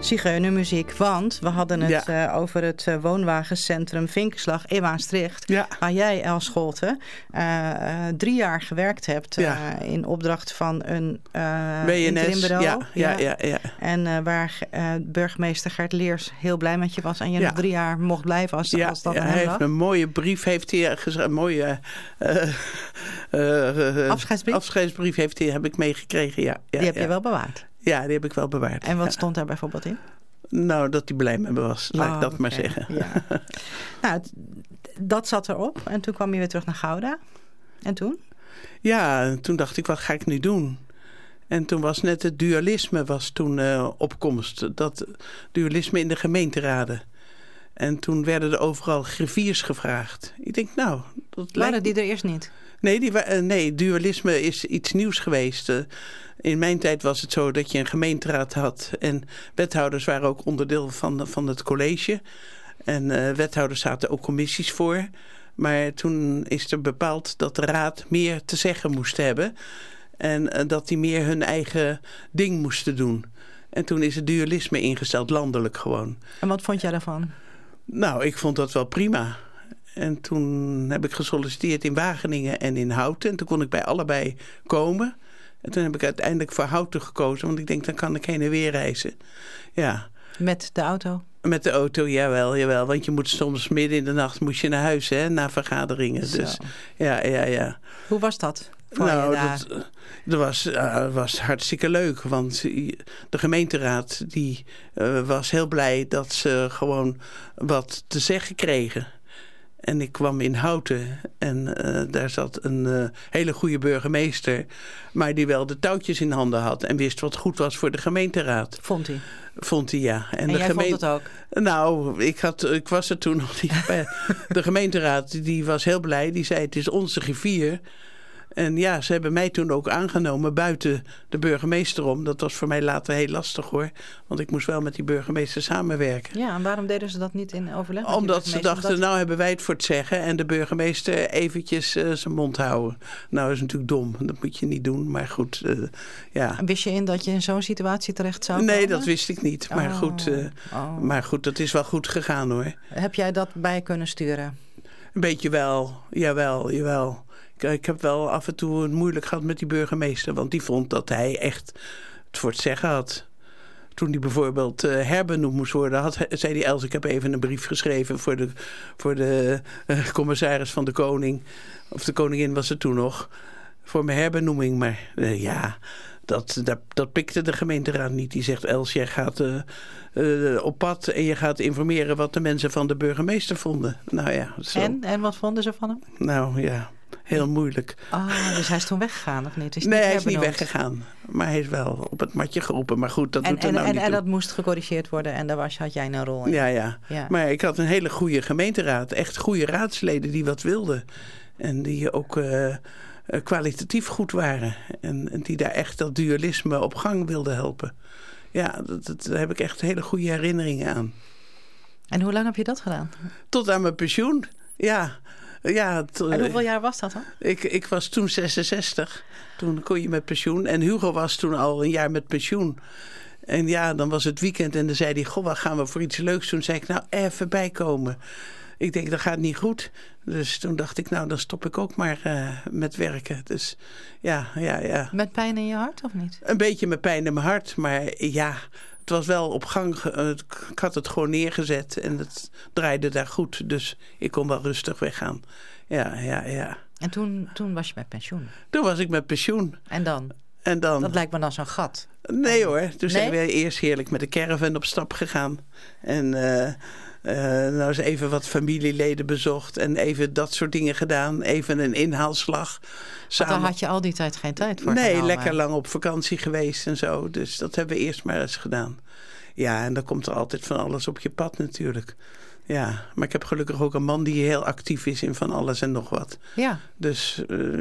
zigeunermuziek. Want we hadden het over het woonwagencentrum Vinkenslag in Maastricht. Ja. Waar jij, Els Scholten, 3 jaar gewerkt hebt in opdracht van een interimbureau. Ja. En waar burgemeester Gert Leers heel blij met je was. En je nog 3 jaar mocht blijven als dat aan hem lag. Hij heeft een mooie brief, een mooie afscheidsbrief heb ik meegekregen. Die heb je wel bewaard? Ja, die heb ik wel bewaard. En wat stond daar bijvoorbeeld in? Nou, dat hij blij met me was, laat ik dat maar zeggen. Ja. Nou, dat zat erop. En toen kwam je weer terug naar Gouda. En toen? Ja, toen dacht ik, wat ga ik nu doen? En toen was net het dualisme opkomst. Dat dualisme in de gemeenteraden. En toen werden er overal griffiers gevraagd. Ik denk, nou... Waren die er eerst niet? Nee, dualisme is iets nieuws geweest. In mijn tijd was het zo dat je een gemeenteraad had. En wethouders waren ook onderdeel van het college. En wethouders zaten ook commissies voor. Maar toen is er bepaald dat de raad meer te zeggen moest hebben. En dat die meer hun eigen ding moesten doen. En toen is het dualisme ingesteld, landelijk gewoon. En wat vond jij daarvan? Nou, ik vond dat wel prima. En toen heb ik gesolliciteerd in Wageningen en in Houten. En toen kon ik bij allebei komen. En toen heb ik uiteindelijk voor Houten gekozen. Want ik denk, dan kan ik heen en weer reizen. Ja. Met de auto? Met de auto, jawel. Want je moet soms midden in de nacht naar huis, na vergaderingen. Zo. Dus ja. Hoe was dat? Dat was hartstikke leuk. Want de gemeenteraad die was heel blij dat ze gewoon wat te zeggen kregen. En ik kwam in Houten en daar zat een hele goede burgemeester. Maar die wel de touwtjes in handen had en wist wat goed was voor de gemeenteraad. Vond hij, ja. En jij vond het ook? Nou, ik was er toen nog niet bij. De gemeenteraad die was heel blij. Die zei, het is onze griffier. En ja, ze hebben mij toen ook aangenomen buiten de burgemeester om. Dat was voor mij later heel lastig hoor. Want ik moest wel met die burgemeester samenwerken. Ja, en waarom deden ze dat niet in overleg? Omdat ze dachten, nou hebben wij het voor het zeggen. En de burgemeester eventjes zijn mond houden. Nou, dat is natuurlijk dom. Dat moet je niet doen. Maar goed, ja. En wist je dat je in zo'n situatie terecht zou komen? Nee, dat wist ik niet. Maar goed, dat is wel goed gegaan hoor. Heb jij dat bij kunnen sturen? Een beetje wel. Jawel. Ik heb wel af en toe het moeilijk gehad met die burgemeester. Want die vond dat hij echt het voor het zeggen had. Toen hij bijvoorbeeld herbenoemd moest worden, zei hij, Els, ik heb even een brief geschreven voor de commissaris van de koning. Of de koningin was het toen nog. Voor mijn herbenoeming. Maar dat pikte de gemeenteraad niet. Die zegt, Els, jij gaat op pad en je gaat informeren wat de mensen van de burgemeester vonden. Nou ja. Zo. En wat vonden ze van hem? Nou ja. Heel moeilijk. Dus hij is toen weggegaan, of niet? Hij is niet weggegaan. Maar hij is wel op het matje geroepen. Maar goed, dat doet er nou niet toe. En dat moest gecorrigeerd worden en daar had jij een rol in. Ja. Maar ik had een hele goede gemeenteraad. Echt goede raadsleden die wat wilden. En die ook kwalitatief goed waren. En die daar echt dat dualisme op gang wilden helpen. Ja, daar heb ik echt hele goede herinneringen aan. En hoe lang heb je dat gedaan? Tot aan mijn pensioen, ja. En hoeveel jaar was dat dan? Ik was toen 66. Toen kon je met pensioen. En Hugo was toen al een jaar met pensioen. En ja, dan was het weekend en dan zei hij, goh, wat gaan we voor iets leuks doen? Zei ik, nou, even bijkomen. Ik denk, dat gaat niet goed. Dus toen dacht ik, nou, dan stop ik ook maar met werken. Dus ja. Met pijn in je hart of niet? Een beetje met pijn in mijn hart. Maar ja, het was wel op gang. Ik had het gewoon neergezet en het draaide daar goed. Dus ik kon wel rustig weggaan. Ja. En toen was je met pensioen? Toen was ik met pensioen. En dan? Dat lijkt me dan zo'n gat. Nee hoor. Toen zijn we eerst heerlijk met de caravan op stap gegaan. En nou eens even wat familieleden bezocht. En even dat soort dingen gedaan. Even een inhaalslag. Want daar had je al die tijd geen tijd voor. Nee, lekker lang op vakantie geweest en zo. Dus dat hebben we eerst maar eens gedaan. Ja, en dan komt er altijd van alles op je pad natuurlijk. Ja, maar ik heb gelukkig ook een man die heel actief is in van alles en nog wat. Ja. Dus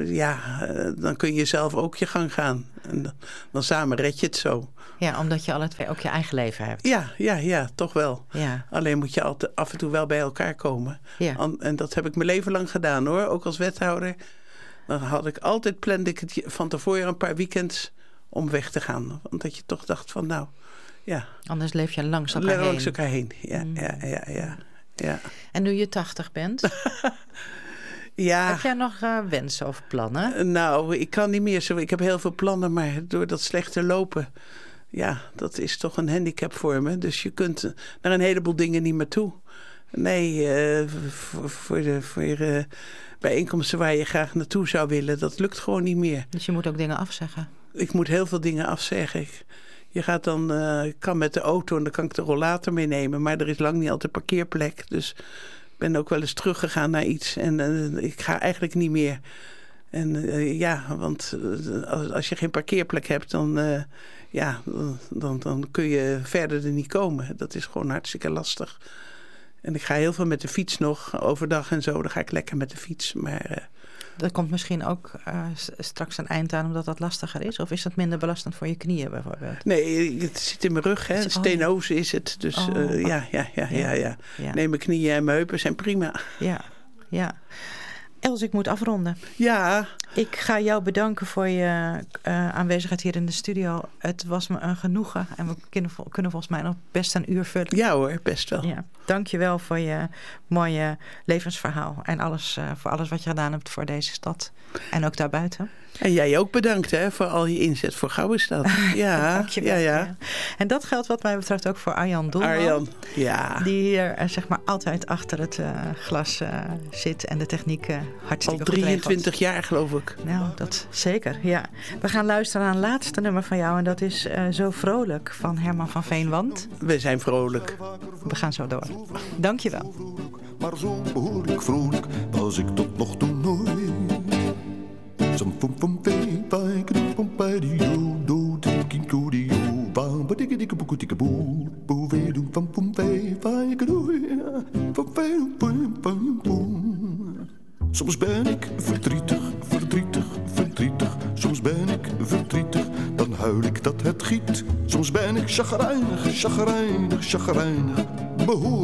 dan kun je zelf ook je gang gaan. En dan samen red je het zo. Ja, omdat je alle twee ook je eigen leven hebt. Ja, toch wel. Ja. Alleen moet je altijd af en toe wel bij elkaar komen. Ja. En dat heb ik mijn leven lang gedaan hoor, ook als wethouder. Dan plande ik het van tevoren een paar weekends om weg te gaan. Want dat je toch dacht van nou, ja. Anders leef je langs elkaar heen. Langs elkaar heen, ja. En nu je 80 bent? Ja. Heb jij nog wensen of plannen? Nou, ik kan niet meer zo. Ik heb heel veel plannen, maar door dat slechte lopen... Ja, dat is toch een handicap voor me. Dus je kunt naar een heleboel dingen niet meer toe. Nee, voor bijeenkomsten waar je graag naartoe zou willen... dat lukt gewoon niet meer. Dus je moet ook dingen afzeggen? Ik moet heel veel dingen afzeggen. Je gaat dan, kan met de auto en dan kan ik de rollator meenemen. Maar er is lang niet altijd parkeerplek. Dus ik ben ook wel eens teruggegaan naar iets. En ik ga eigenlijk niet meer. En want als je geen parkeerplek hebt, dan kun je verder er niet komen. Dat is gewoon hartstikke lastig. En ik ga heel veel met de fiets nog, overdag en zo. Dan ga ik lekker met de fiets. Maar er komt misschien ook straks een eind aan omdat dat lastiger is? Of is dat minder belastend voor je knieën bijvoorbeeld? Nee, het zit in mijn rug. Hè. Stenose is het. Dus ja. Nee, mijn knieën en mijn heupen zijn prima. Ja. Els, ik moet afronden. Ja. Ik ga jou bedanken voor je aanwezigheid hier in de studio. Het was me een genoegen. En we kunnen volgens mij nog best een uur vullen. Ja hoor, best wel. Ja. Dank je wel voor je mooie levensverhaal. En voor alles wat je gedaan hebt voor deze stad. En ook daarbuiten. En jij ook bedankt voor al je inzet voor Gouwestad. Ja, dank je wel. Ja. En dat geldt wat mij betreft ook voor Arjan Doelman. Arjan, ja. Die hier altijd achter het glas zit en de techniek hartstikke al 23 jaar geloof ik. Nou, dat zeker, ja. We gaan luisteren naar een laatste nummer van jou. En dat is Zo Vrolijk van Herman van Veenwand. We zijn vrolijk. We gaan zo door. Dank je wel. Maar zo behoorlijk vrolijk was ik tot nog toe nooit. Some fum fum fee, fai kadu pum pai dio, do tiki kudio, bam badiki diki buku tiki boo, boo ve do fum fum fee, fai kadu, fum fee pum pum pum. Soms ben ik verdrietig. Soms ben ik verdrietig, dan huil ik dat het giet. Soms ben ik chagrijnig. Behoorlijk